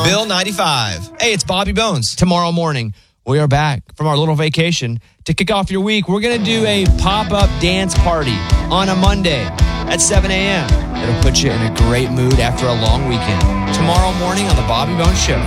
Bill 95. Hey, it's Bobby Bones. Tomorrow morning, we are back from our little vacation. To kick off your week, we're going to do a pop-up dance party on a Monday at 7 a.m. It'll put you in a great mood after a long weekend. Tomorrow morning on The Bobby Bones Show.